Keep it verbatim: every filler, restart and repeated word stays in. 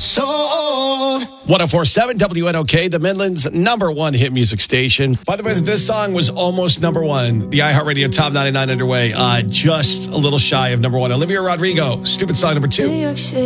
Sold. one oh four point seven W N O K, the Midland's number one hit music station. By the way, this song was almost number one. The iHeartRadio Top ninety-nine underway. Uh, just a little shy of number one. Olivia Rodrigo, Stupid Song number two.